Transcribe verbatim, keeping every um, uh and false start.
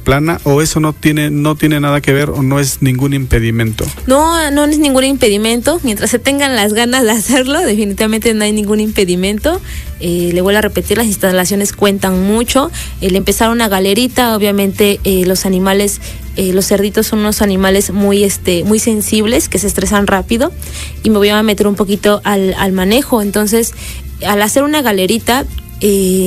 plana, o eso no tiene no tiene nada que ver o no es ningún impedimento? No, no es ningún impedimento. Mientras se tengan las ganas de hacerlo, definitivamente no hay ningún impedimento. Eh, le vuelvo a repetir, las instalaciones cuentan mucho. El empezar una galerita, obviamente eh, los animales, eh, los cerditos son unos animales muy, este, muy sensibles, que se estresan rápido, y me voy a meter un poquito al, al manejo. Entonces, al hacer una galerita, eh,